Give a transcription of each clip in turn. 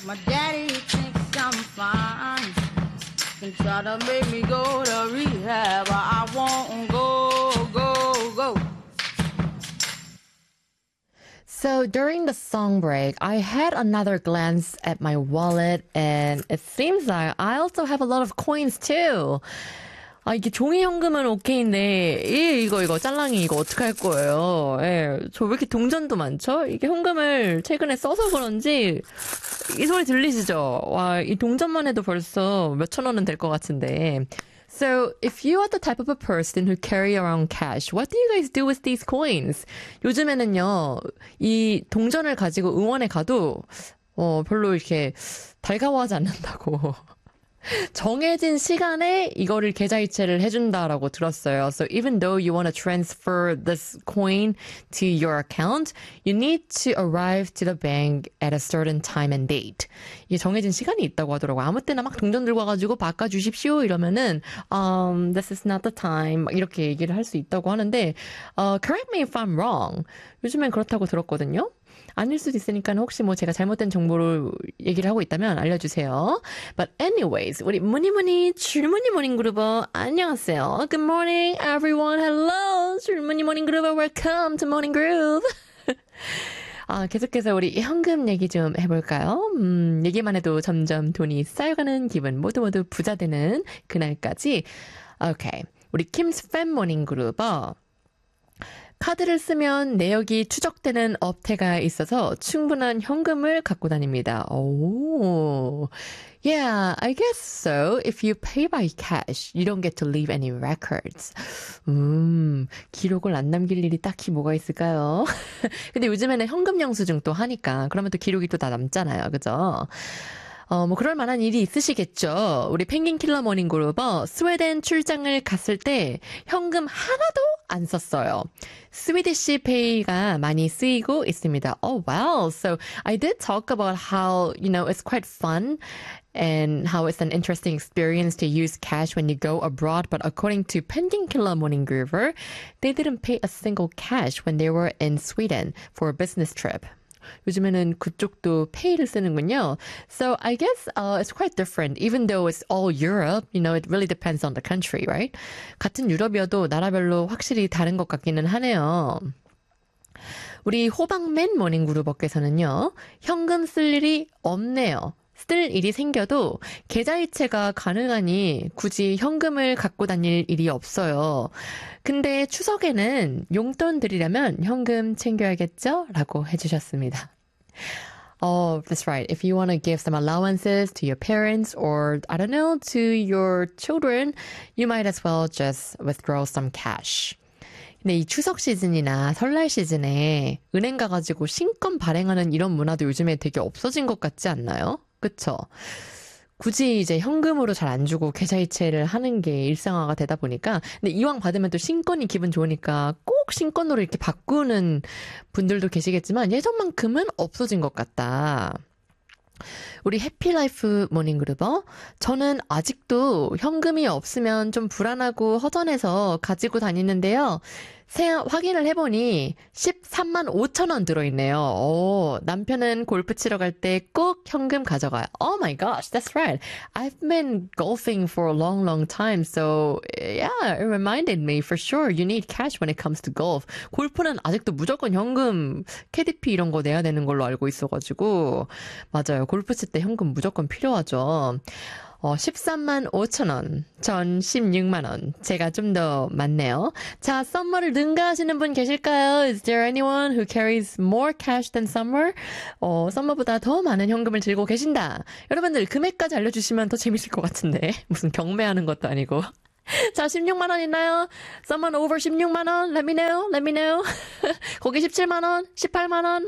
My daddy thinks I'm fine. And try to make me go to rehab. I won't go. So during the song break, I had another glance at my wallet and it seems like I also have a lot of coins too. 아, 이게 종이 현금은 오케이인데, 이거, 짤랑이 이거 어떡할 거예요? 예, 저 왜 이렇게 동전도 많죠? 이게 현금을 최근에 써서 그런지, 이 소리 들리시죠? 와, 이 동전만 해도 벌써 몇천 원은 될 것 같은데. So, if you are the type of a person who carry around cash, what do you guys do with these coins? 요즘에는요, 이 동전을 가지고 응원에 가도, 별로 이렇게 달가워하지 않는다고. 정해진 시간에 이거를 계좌이체를 해준다라고 들었어요. So even though you want to transfer this coin to your account, you need to arrive to the bank at a certain time and date. 이게 정해진 시간이 있다고 하더라고요. 아무 때나 막 동전 들고 와가지고 바꿔주십시오 이러면은 this is not the time 이렇게 얘기를 할 수 있다고 하는데 correct me if I'm wrong. 요즘엔 그렇다고 들었거든요. 아닐 수도 있으니까 혹시 뭐 제가 잘못된 정보를 얘기를 하고 있다면 알려주세요. But anyways, 우리 무니무니 줄무니 모닝 그루버 안녕하세요. Good morning everyone. Hello. 줄무니 모닝 그루버 welcome to Morning Groove. 계속해서 우리 현금 얘기 좀 해볼까요? 얘기만 해도 점점 돈이 쌓여가는 기분 모두 부자 되는 그날까지. Okay. 우리 킴스 팬 모닝 그루버 카드를 쓰면 내역이 추적되는 업태가 있어서 충분한 현금을 갖고 다닙니다. 오, yeah, I guess so. If you pay by cash, you don't get to leave any records. 기록을 안 남길 일이 딱히 뭐가 있을까요? 근데 요즘에는 현금 영수증 또 하니까 그러면 또 기록이 또 다 남잖아요. 그죠? 뭐 그럴 만한 일이 있으시겠죠. 우리 펭귄 킬러 모닝 그루버 스웨덴 출장을 갔을 때 현금 하나도 안 썼어요. 스위디시 페이가 많이 쓰이고 있습니다. Oh wow. So I did talk about how, it's quite fun and how it's an interesting experience to use cash when you go abroad. But according to Penguin Killer Morning Groover, they didn't pay a single cash when they were in Sweden for a business trip. 요즘에는 그쪽도 페이를 쓰는군요. So I guess it's quite different. Even though it's all Europe, it really depends on the country, right? 같은 유럽이어도 나라별로 확실히 다른 것 같기는 하네요. 우리 호박맨 모닝그룹업께서는요. 현금 쓸 일이 없네요. 쓸 일이 생겨도 계좌이체가 가능하니 굳이 현금을 갖고 다닐 일이 없어요. 근데 추석에는 용돈 드리려면 현금 챙겨야겠죠? 라고 해주셨습니다. Oh, that's right. If you want to give some allowances to your parents or, I don't know, to your children, you might as well just withdraw some cash. 근데 이 추석 시즌이나 설날 시즌에 은행 가가지고 신권 발행하는 이런 문화도 요즘에 되게 없어진 것 같지 않나요? 그쵸? 굳이 이제 현금으로 잘 안 주고 계좌이체를 하는 게 일상화가 되다 보니까 근데 이왕 받으면 또 신권이 기분 좋으니까 꼭 신권으로 이렇게 바꾸는 분들도 계시겠지만 예전만큼은 없어진 것 같다. 우리 해피라이프 모닝그룹어 저는 아직도 현금이 없으면 좀 불안하고 허전해서 가지고 다니는데요. 확인을 해보니 13만 5천 원 들어있네요. 남편은 골프 치러 갈 때 꼭 현금 가져가요. Oh my gosh, that's right. I've been golfing for a long time. So yeah, it reminded me for sure you need cash when it comes to golf. 골프는 아직도 무조건 현금, KDP 이런 거 내야 되는 걸로 알고 있어가지고 맞아요. 골프 칠 때 현금 무조건 필요하죠. 13만 5천 원, 전 16만 원. 제가 좀 더 많네요. 자, 썸머를 능가하시는 분 계실까요? Is there anyone who carries more cash than 썸머? 썸머보다 더 많은 현금을 들고 계신다. 여러분들 금액까지 알려주시면 더 재밌을 것 같은데. 무슨 경매하는 것도 아니고. 자, 16만 원 있나요? Someone over 16만 원? Let me know. 거기 17만 원? 18만 원?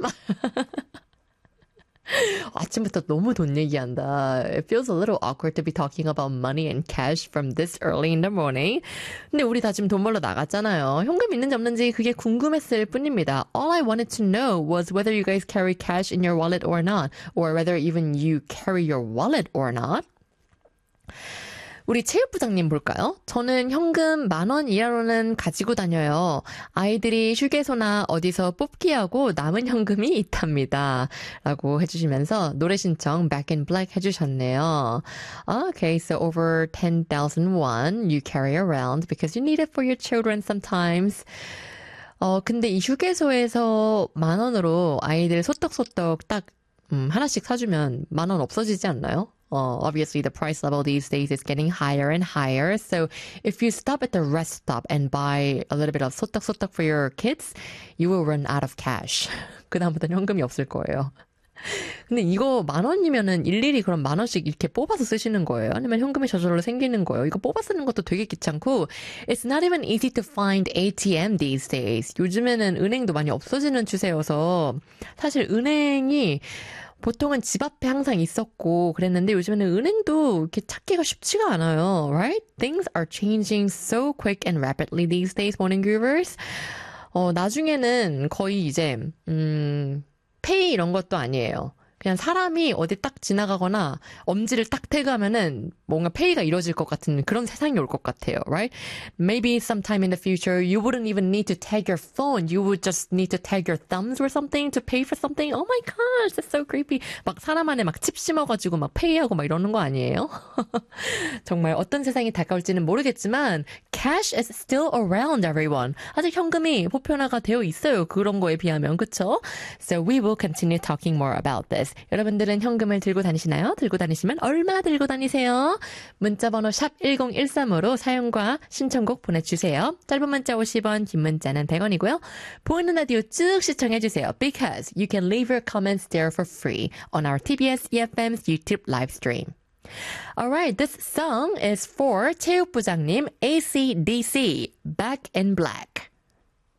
아침부터 너무 돈 얘기한다. It feels a little awkward to be talking about money and cash from this early in the morning. 근데 우리 다 지금 돈 벌러 나갔잖아요. 현금 있는지 없는지 그게 궁금했을 뿐입니다. All I wanted to know was whether you guys carry cash in your wallet or not. Or whether even you carry your wallet or not. 우리 체육부장님 볼까요? 저는 현금 10,000원 이하로는 가지고 다녀요. 아이들이 휴게소나 어디서 뽑기하고 남은 현금이 있답니다. 라고 해주시면서 노래 신청 Back in Black 해주셨네요. Okay, so over 10,000 won you carry around because you need it for your children sometimes. 근데 이 휴게소에서 10,000원으로 아이들 소떡소떡 딱 하나씩 사주면 10,000원 없어지지 않나요? Obviously, the price level these days is getting higher and higher. So if you stop at the rest stop and buy a little bit of 소떡소떡 for your kids, you will run out of cash. 그다음부터는 현금이 없을 거예요. 근데 이거 10,000원이면은 일일이 그럼 10,000원씩 이렇게 뽑아서 쓰시는 거예요? 아니면 현금이 저절로 생기는 거예요? 이거 뽑아 쓰는 것도 되게 귀찮고 It's not even easy to find ATM these days. 요즘에는 은행도 많이 없어지는 추세여서 사실 은행이 보통은 집 앞에 항상 있었고 그랬는데 요즘에는 은행도 이렇게 찾기가 쉽지가 않아요. Right? Things are changing so quick and rapidly these days, morning groovers. 나중에는 거의 이제 페이 이런 것도 아니에요. 그냥 사람이 어디 딱 지나가거나 엄지를 딱 태그하면은 뭔가 페이가 이루어질 것 같은 그런 세상이 올 것 같아요. Right? Maybe sometime in the future you wouldn't even need to tag your phone. You would just need to tag your thumbs or something to pay for something. Oh my gosh, that's so creepy. 막 사람 안에 막 칩 심어가지고 막 페이하고 막 이러는 거 아니에요? 정말 어떤 세상이 다가올지는 모르겠지만 cash is still around everyone. 아직 현금이 보편화가 되어 있어요. 그런 거에 비하면. 그쵸? So we will continue talking more about this. 여러분들은 현금을 들고 다니시나요? 들고 다니시면 얼마 들고 다니세요? 문자번호 샵 1013으로 사연과 신청곡 보내주세요. 짧은 문자 50원, 긴 문자는 100원이고요. 보이는 라디오 쭉 시청해주세요. Because you can leave your comments there for free on our TBS EFM's YouTube live stream. Alright, this song is for 체육부장님 AC/DC, Back in Black.